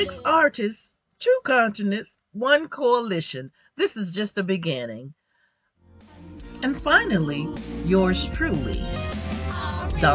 6 artists, 2 continents, 1 coalition. This is just the beginning. And finally, yours truly,